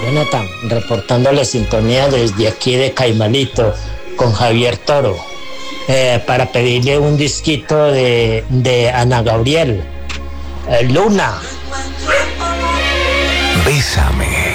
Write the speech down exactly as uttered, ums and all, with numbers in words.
Jonathan, reportando la sintonía desde aquí de Caimalito con Javier Toro, eh, para pedirle un disquito de, de Ana Gabriel, eh, Luna. Bésame.